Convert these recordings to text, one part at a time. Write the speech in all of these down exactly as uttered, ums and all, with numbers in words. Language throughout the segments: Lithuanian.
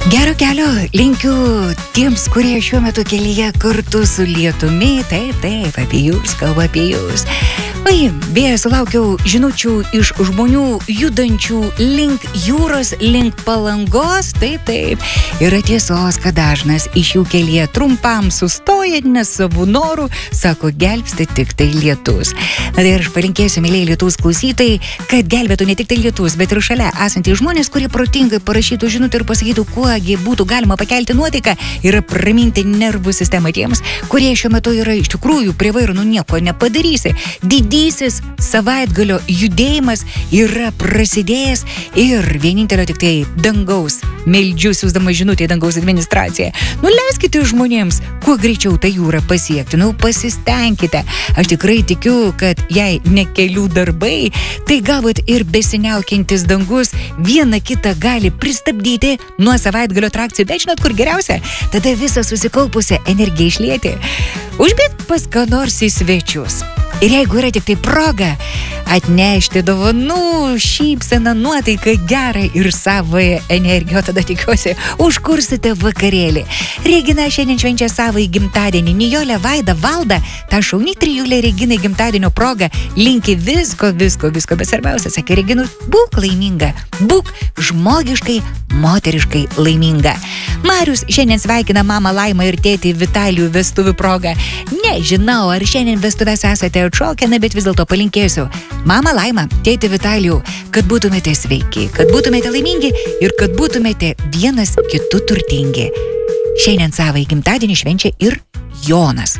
Gero kelio linkiu tiems, kurie šiuo metu kelyje kartu su lietumi. Taip, taip, apie jūs, kalba apie jūs. Oi, beje, sulaukiau žinučių iš žmonių judančių link jūros, link Palangos. Taip, taip. Yra tiesos, kad dažnas iš jų kelyje trumpam sustoja, nes savo norų, sako, gelbsti tik tai lietus. Na tai aš palinkėsiu, mėlyje lietus klausytojai, kad gelbėtų ne tik tai lietus, bet ir šalia esantys žmonės, kurie protingai parašytų žinutę ir pasakytų, kuogi būtų galima pakelti nuotaiką ir apraminti nervų sistemą tiems, kurie šiuo metu yra iš tikrųjų prie vairo, nu nieko nepadarysi. Didysis savaitgalio judėjimas yra prasidėjęs ir vienintelio tik tai dangaus meldžiu siųsdama žinutę į dangaus administraciją. Nu leiskite žmonėms kuo greičiau tą jūrą pasiekti, nu pasistengkite. Aš tikrai tikiu, kad jei ne kelių darbai, tai galbūt ir besiniaukiantis dangus vieną kitą gali pristabdyti nuo savaitgalio atrakcijų, bet žinot, kur geriausia? Tada visą susikaupusią energiją išlieti. Užbėgt pas ką nors į svečius. Ir jeigu yra tik tai proga atnešti dovanų, šypseną, nuotaiką gerą ir savąją energiją, tada tikiuosi, užkursite vakarėlį. Regina šiandien švenčia savąjį gimtadienį. Nijolė, Vaida, Valda, ta šauni trijulė Reginai gimtadienio proga linki visko, visko, visko. Bet svarbiausia, sakė Regina, būk laiminga, būk žmogiškai, moteriškai laiminga. Marius šiandien sveikina mamą Laimą ir tėtį Vitalijų vestuvių proga. Nežinau, ar šiandien vestuvės esate atšaukę, bet vis dėlto palinkėsiu. Mama Laima, tėtį Vitalijų, kad būtumėte sveiki, kad būtumėte laimingi ir kad būtumėte vienas kitu turtingi. Šiandien savąjį gimtadienį švenčia ir Jonas.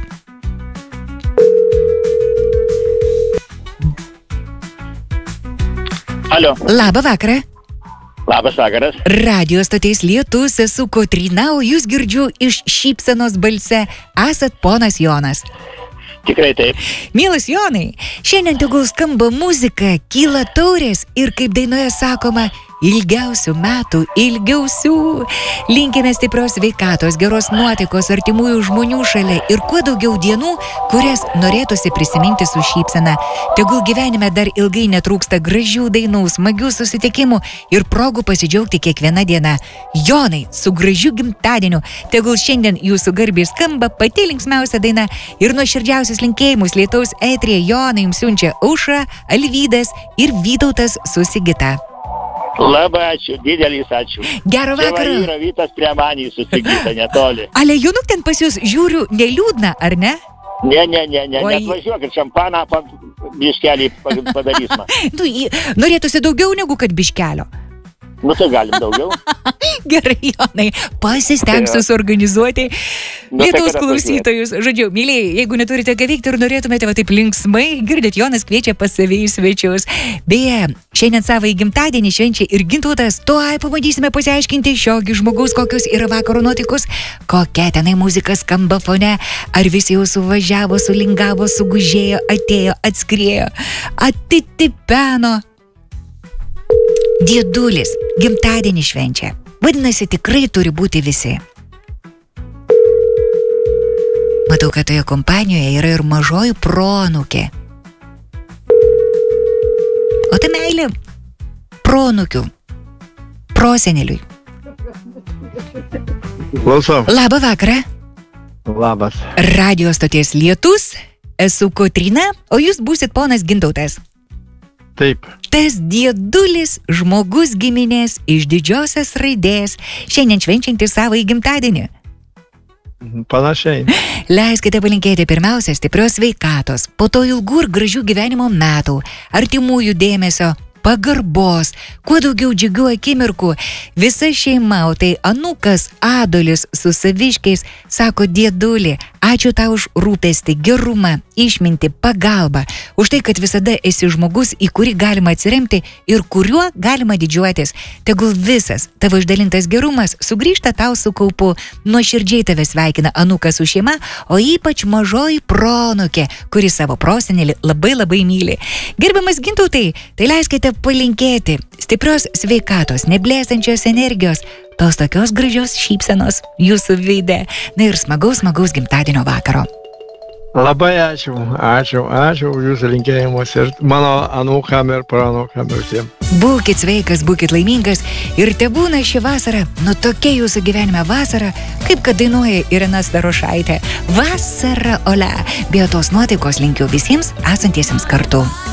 Alio. Labą vakarą. Labas vakaras. Radio stoties Lietus, esu Kotryna, o jūs girdžiu iš šypsenos balse. Esat ponas Jonas. Tikrai taip. Mielas Jonai, šiandien tegul skamba muzika, kyla taurės ir kaip dainoje sakoma, ilgiausių metų, ilgiausių. Linkime stiprios sveikatos, geros nuotaikos, artimųjų žmonių šalia ir kuo daugiau dienų, kurias norėtųsi prisiminti su šypsena. Tegul gyvenime dar ilgai netrūksta gražių dainų, smagių susitikimų ir progų pasidžiaugti kiekvieną dieną. Jonai, su gražiu gimtadieniu, tegul šiandien jūsų garbė skamba pati linksmiausia daina ir nuoširdžiausius linkėjimus lietaus eteryje Jonai jums siunčia Aušra, Alvydas ir Vytautas su Sigita. Labai ačiū, didelis ačiū. Gero vakaro. Čia yra Vytas prie manį susigyta netoli. Ale, Jonuk, ten pas jūs žiūriu neliūdna, ar ne? Ne, ne, ne, ne, Oi. netvažiuok ir šampaną biškelį padarys man. Nu, į- norėtųsi daugiau negu kad biškelio. Nu, tai galim daugiau. Gerai, Jonai, pasistengsiu suorganizuoti Nu, tai Lietuvos kada klausytojus. Žodžiu, mylėjai, jeigu neturite ką veikti ir norėtumėte va taip linksmai, girdit, Jonas kviečia pas save į svečius. Beje, šiandien savąjį gimtadienį švenčia ir Gintautas. Tuoj pabandysime pasiaiškinti šiogi žmogaus, kokios yra vakaro nuotaikos, kokia tenai muzika skamba fone, ar visi jau suvažiavo, sulingavo, sugužėjo, atėjo, atskriejo, atitipeno. Diedulis gimtadienį švenčia. Vadinasi, tikrai turi būti visi. Matau, kad toje kompanijoje yra ir mažoji proanūkė. O ta meilė proanūkių, proseneliui. Klausau. Labą vakarą. Labas. Radio stoties Lietus, esu Kotryna, o jūs būsit ponas Gintautas. Taip. Tas diedulis žmogus giminės iš didžiosios raidės, šiandien švenčiantis savąjį gimtadienį. Panašiai. Leiskite palinkėti pirmiausia stiprios sveikatos, po to ilgų ir gražių gyvenimo metų, artimųjų dėmesio, pagarbos, kuo daugiau džiugių akimirkų. Visa šeima, o tai anūkas Adolis su saviškiais, sako diedulį, ačiū tau už rūpestį, gerumą, išmintį, pagalbą, už tai, kad visada esi žmogus, į kurį galima atsiremti ir kuriuo galima didžiuotis. Tegul visas tavo išdalintas gerumas sugrįžta tau su kaupu. Nuoširdžiai tave sveikina anūkas su šeima, o ypač mažoji proanūkė, kuri savo prosenelį labai labai myli. Gerbiamas Gintautai, tai leiskite palinkėti stiprios sveikatos, neblėstančios energijos, tos tokios gražios šypsenos jūsų veide. Na ir smagaus, smagaus gimtadienio vakaro. Labai ačiū, ačiū, ačiū už jūsų linkėjimus ir mano anūkam ir praanūkam ir tiem. Būkit sveikas, būkit laimingas ir tebūna ši vasara, nu tokia jūsų gyvenime vasara, kaip kad dainuoja Irena Starošaitė. Vasara, ole. Be tos nuotaikos linkiu visiems esantiesiems kartu.